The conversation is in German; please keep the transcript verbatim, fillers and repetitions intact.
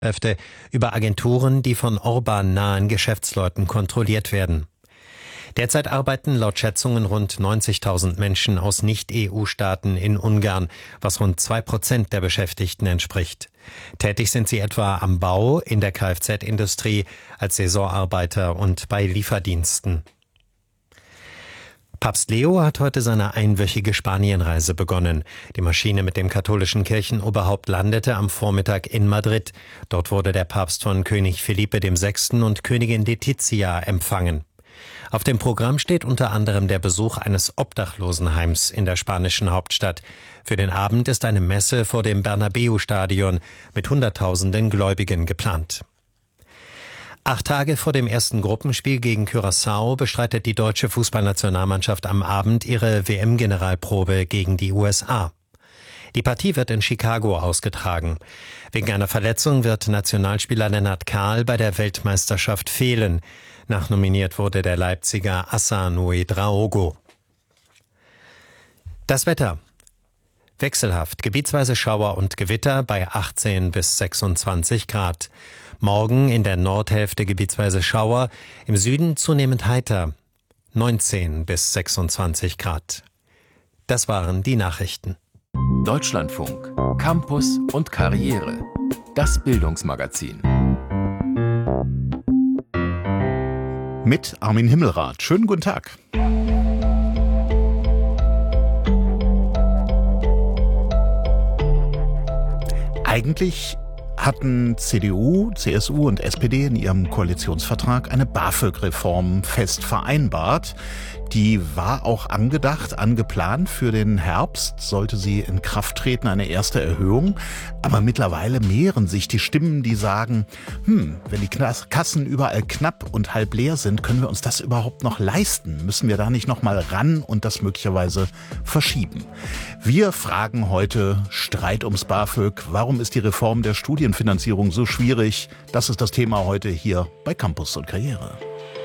Kräfte über Agenturen, die von Orban-nahen Geschäftsleuten kontrolliert werden. Derzeit arbeiten laut Schätzungen rund neunzigtausend Menschen aus Nicht-E U-Staaten in Ungarn, was rund zwei Prozent der Beschäftigten entspricht. Tätig sind sie etwa am Bau, in der Kfz-Industrie, als Saisonarbeiter und bei Lieferdiensten. Papst Leo hat heute seine einwöchige Spanienreise begonnen. Die Maschine mit dem katholischen Kirchenoberhaupt landete am Vormittag in Madrid. Dort wurde der Papst von König Felipe der Sechste. Und Königin Letizia empfangen. Auf dem Programm steht unter anderem der Besuch eines Obdachlosenheims in der spanischen Hauptstadt. Für den Abend ist eine Messe vor dem Bernabeu-Stadion mit Hunderttausenden Gläubigen geplant. Acht Tage vor dem ersten Gruppenspiel gegen Curaçao bestreitet die deutsche Fußballnationalmannschaft am Abend ihre W M-Generalprobe gegen die U S A. Die Partie wird in Chicago ausgetragen. Wegen einer Verletzung wird Nationalspieler Lennart Kahl bei der Weltmeisterschaft fehlen. Nachnominiert wurde der Leipziger Hassan Ouedraogo. Das Wetter. Wechselhaft, gebietsweise Schauer und Gewitter bei achtzehn bis sechsundzwanzig Grad. Morgen in der Nordhälfte gebietsweise Schauer, im Süden zunehmend heiter, neunzehn bis sechsundzwanzig Grad. Das waren die Nachrichten. Deutschlandfunk, Campus und Karriere. Das Bildungsmagazin. Mit Armin Himmelrath. Schönen guten Tag. Eigentlich hatten C D U, C S U und S P D in ihrem Koalitionsvertrag eine BAföG-Reform fest vereinbart. Die war auch angedacht, angeplant für den Herbst, sollte sie in Kraft treten, eine erste Erhöhung. Aber mittlerweile mehren sich die Stimmen, die sagen, hm, wenn die Kassen überall knapp und halb leer sind, können wir uns das überhaupt noch leisten? Müssen wir da nicht noch mal ran und das möglicherweise verschieben? Wir fragen heute Streit ums BAföG. Warum ist die Reform der Studienfinanzierung so schwierig? Das ist das Thema heute hier bei Campus und Karriere.